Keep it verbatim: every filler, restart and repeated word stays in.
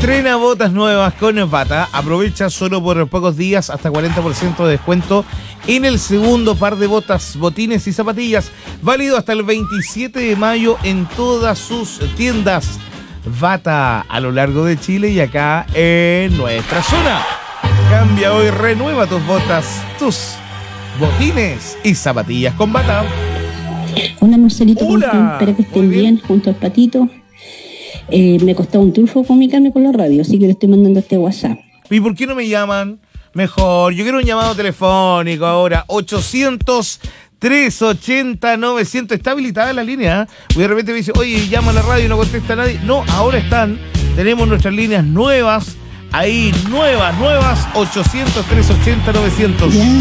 Estrena botas nuevas con Bata. Aprovecha solo por pocos días hasta cuarenta por ciento de descuento en el segundo par de botas, botines y zapatillas. Válido hasta el veintisiete de mayo en todas sus tiendas. Bata a lo largo de Chile y acá en nuestra zona. Cambia hoy, renueva tus botas, tus botines y zapatillas con Bata. Hola Marcelito, Hola. espero que estén Muy bien. bien. Junto al Patito. Eh, me costó un triunfo comunicarme con la radio, así que le estoy mandando este WhatsApp. ¿Y por qué no me llaman? Mejor, yo quiero un llamado telefónico ahora, ochocientos, trescientos ochenta, novecientos. Está habilitada la línea, ¿eh? Y de repente me dice, oye, llama a la radio y no contesta nadie. No, ahora están, tenemos nuestras líneas nuevas, ahí, nuevas, nuevas, ochocientos, trescientos ochenta, novecientos. Ya.